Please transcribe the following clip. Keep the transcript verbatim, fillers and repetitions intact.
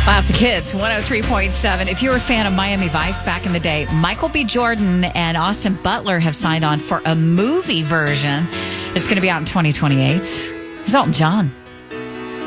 Classic Hits, one oh three point seven. If you were a fan of Miami Vice back in the day, Michael B. Jordan and Austin Butler have signed on for a movie version. It's going to be out in twenty twenty-eight. Here's Elton John.